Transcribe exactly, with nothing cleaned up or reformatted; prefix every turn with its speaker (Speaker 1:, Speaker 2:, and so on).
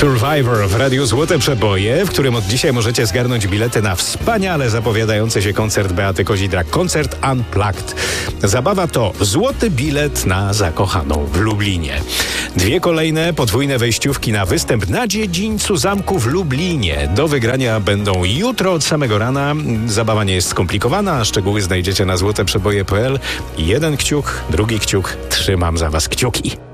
Speaker 1: Survivor w Radiu Złote Przeboje, w którym od dzisiaj możecie zgarnąć bilety na wspaniale zapowiadający się koncert Beaty Kozidrak. Koncert Unplugged. Zabawa to złoty bilet na zakochaną w Lublinie. Dwie kolejne podwójne wejściówki na występ na dziedzińcu zamku w Lublinie. Do wygrania będą jutro od samego rana. Zabawa nie jest skomplikowana, a szczegóły znajdziecie na złoteprzeboje kropka p l. Jeden kciuk, drugi kciuk. Trzymam za was kciuki.